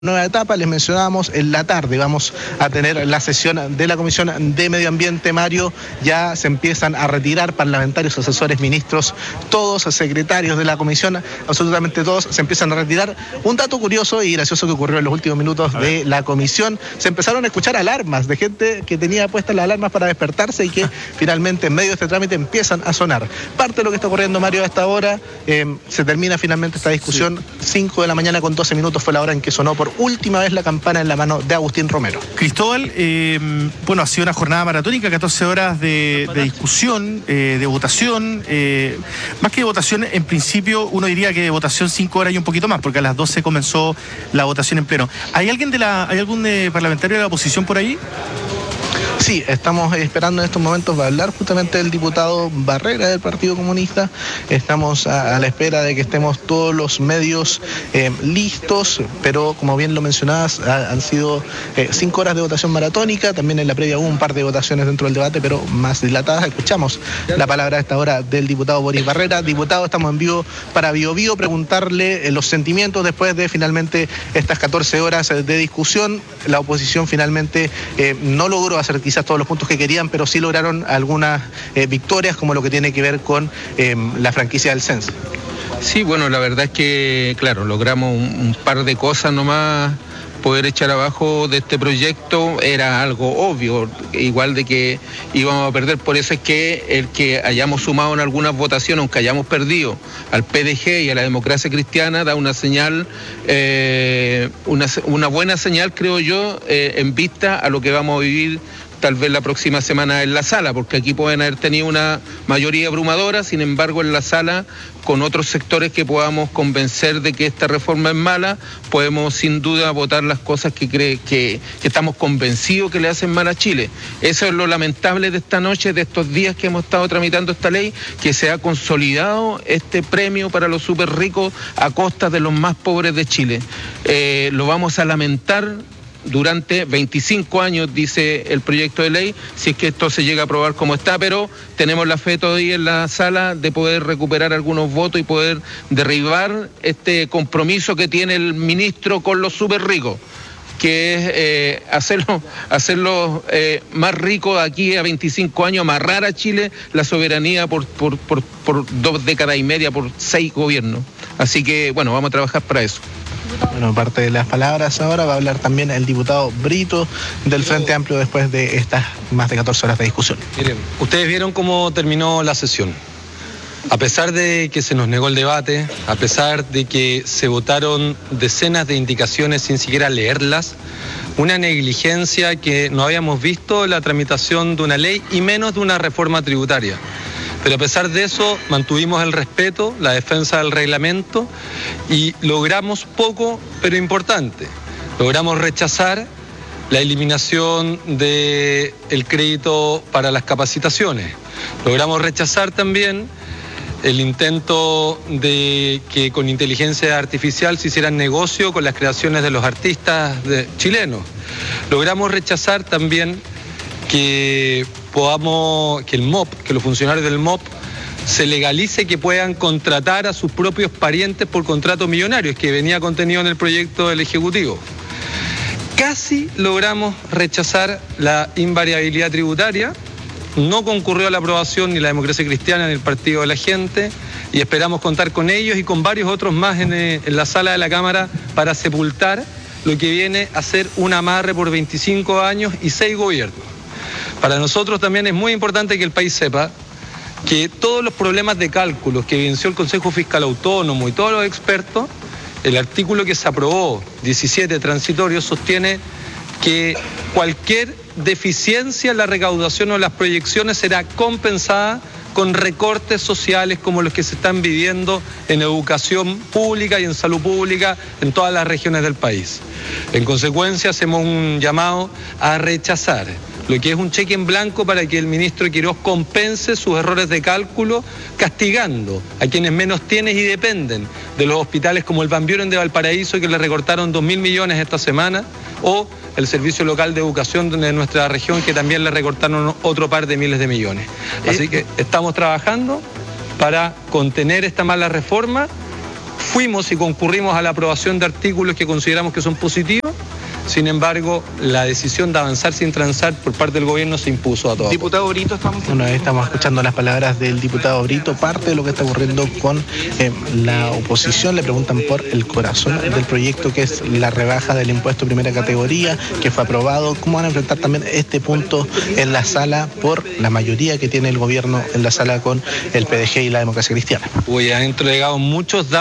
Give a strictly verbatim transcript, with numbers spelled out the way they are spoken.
Nueva etapa, les mencionábamos, en la tarde vamos a tener la sesión de la Comisión de Medio Ambiente. Mario, ya se empiezan a retirar parlamentarios, asesores, ministros, todos secretarios de la comisión, absolutamente todos se empiezan a retirar. Un dato curioso y gracioso que ocurrió en los últimos minutos de la comisión: se empezaron a escuchar alarmas de gente que tenía puestas las alarmas para despertarse y que finalmente en medio de este trámite empiezan a sonar. Parte de lo que está ocurriendo, Mario, a esta hora, eh, se termina finalmente esta discusión. cinco de la mañana con doce minutos fue la hora en que sonó por última vez la campana en la mano de Agustín Romero. Cristóbal, eh, bueno, ha sido una jornada maratónica, catorce horas de, de discusión, eh, de votación. Eh, más que de votación, en principio uno diría que de votación cinco horas y un poquito más, porque a las doce comenzó la votación en pleno. ¿Hay alguien de la, hay algún de parlamentario de la oposición por ahí? Sí, estamos esperando en estos momentos va a hablar justamente el diputado Barrera del Partido Comunista. Estamos a, a la espera de que estemos todos los medios eh, listos, pero como bien lo mencionabas, ha, han sido eh, cinco horas de votación maratónica. También en la previa hubo un par de votaciones dentro del debate, pero más dilatadas. Escuchamos la palabra a esta hora del diputado Boris Barrera. Diputado, estamos en vivo para Bio Bio, preguntarle eh, los sentimientos después de finalmente estas catorce horas de discusión. La oposición finalmente eh, no logró hacer quizás todos los puntos que querían, pero sí lograron algunas eh, victorias, como lo que tiene que ver con eh, la franquicia del Censo. Sí, bueno, la verdad es que, claro, logramos un, un par de cosas nomás. Poder echar abajo de este proyecto era algo obvio, igual de que íbamos a perder. Por eso es que el que hayamos sumado en algunas votaciones, aunque hayamos perdido al P D G y a la democracia cristiana, da una señal, eh, una, una buena señal, creo yo, eh, en vista a lo que vamos a vivir tal vez la próxima semana en la sala, porque aquí pueden haber tenido una mayoría abrumadora. Sin embargo, en la sala, con otros sectores que podamos convencer de que esta reforma es mala, podemos sin duda votar las cosas que, cree, que, que estamos convencidos que le hacen mal a Chile. Eso es lo lamentable de esta noche, de estos días que hemos estado tramitando esta ley, que se ha consolidado este premio para los súper ricos a costa de los más pobres de Chile. Eh, lo vamos a lamentar durante veinticinco años, dice el proyecto de ley, si es que esto se llega a aprobar como está, pero tenemos la fe todavía en la sala de poder recuperar algunos votos y poder derribar este compromiso que tiene el ministro con los súper ricos, que es eh, hacerlo, hacerlo eh, más rico de aquí a veinticinco años, amarrar a Chile la soberanía por, por, por, por dos décadas y media, por seis gobiernos. Así que, bueno, vamos a trabajar para eso. Bueno, parte de las palabras ahora va a hablar también el diputado Brito del Frente Amplio después de estas más de catorce horas de discusión. Miren, ustedes vieron cómo terminó la sesión. A pesar de que se nos negó el debate, a pesar de que se votaron decenas de indicaciones sin siquiera leerlas, una negligencia que no habíamos visto en la tramitación de una ley y menos de una reforma tributaria. Pero a pesar de eso, mantuvimos el respeto, la defensa del reglamento y logramos poco, pero importante. Logramos rechazar la eliminación del crédito para las capacitaciones. Logramos rechazar también el intento de que con inteligencia artificial se hicieran negocio con las creaciones de los artistas de, chilenos. Logramos rechazar también que podamos, que el M O P, que los funcionarios del M O P se legalice que puedan contratar a sus propios parientes por contratos millonarios, que venía contenido en el proyecto del Ejecutivo. Casi logramos rechazar la invariabilidad tributaria. No concurrió a la aprobación ni la democracia cristiana ni el Partido de la Gente, y esperamos contar con ellos y con varios otros más en, en la sala de la Cámara para sepultar lo que viene a ser un amarre por veinticinco años y seis gobiernos. Para nosotros también es muy importante que el país sepa que todos los problemas de cálculos que evidenció el Consejo Fiscal Autónomo y todos los expertos, el artículo que se aprobó, diecisiete transitorio, sostiene que cualquier deficiencia en la recaudación o las proyecciones será compensada con recortes sociales como los que se están viviendo en educación pública y en salud pública en todas las regiones del país. En consecuencia, hacemos un llamado a rechazar lo que es un cheque en blanco para que el ministro Quirós compense sus errores de cálculo, castigando a quienes menos tienen y dependen de los hospitales como el Van Buren de Valparaíso, que le recortaron dos mil millones esta semana, o el Servicio Local de Educación de nuestra región, que también le recortaron otro par de miles de millones. Así que estamos trabajando para contener esta mala reforma fuimos y concurrimos a la aprobación de artículos que consideramos que son positivos. Sin embargo, la decisión de avanzar sin transar por parte del gobierno se impuso a todos. Diputado Brito, estamos... Bueno, estamos escuchando las palabras del diputado Brito, parte de lo que está ocurriendo con eh, la oposición. Le preguntan por el corazón del proyecto, que es la rebaja del impuesto primera categoría, que fue aprobado. ¿Cómo van a enfrentar también este punto en la sala por la mayoría que tiene el gobierno en la sala con el P D G y la Democracia Cristiana? Hoy han entregado muchos datos.